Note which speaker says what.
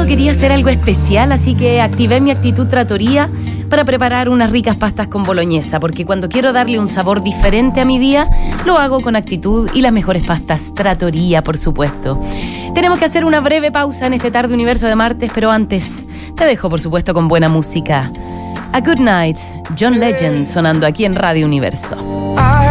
Speaker 1: quería hacer algo especial, así que activé mi actitud trattoria para preparar unas ricas pastas con boloñesa, porque cuando quiero darle un sabor diferente a mi día, lo hago con actitud y las mejores pastas trattoria, por supuesto. Tenemos que hacer una breve pausa en este Tarde Universo de martes, pero antes te dejo, por supuesto, con buena música. A Good Night, John Legend, sonando aquí en Radio Universo.